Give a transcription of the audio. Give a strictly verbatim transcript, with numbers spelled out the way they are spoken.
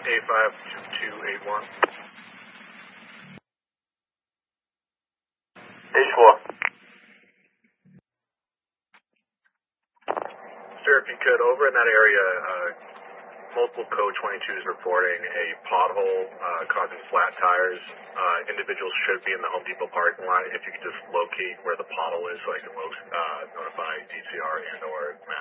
A five two eight one. H four. Sir, if you could, over in that area, uh, multiple code twenty-twos reporting a pothole uh, causing flat tires. Uh, individuals should be in the Home Depot parking lot. If you could just locate where the pothole is so I can lo- uh, notify D C R and or